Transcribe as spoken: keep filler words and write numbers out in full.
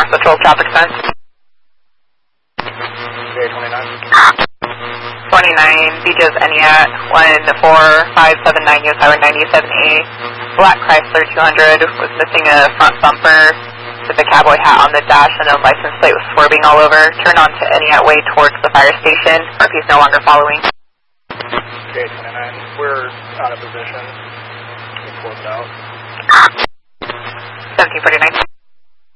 North Patrol traffic sense. J twenty-nine. twenty-nine, Beaches, Eniat, one four five seven nine U S Highway ninety-seven A. Black Chrysler two hundred was missing a front bumper with a cowboy hat on the dash and a license plate was swerving all over. Turn on to Eniat Way towards the fire station. R P is no longer following. J twenty-nine, we're out of position. We closed out. seventeen forty-nine.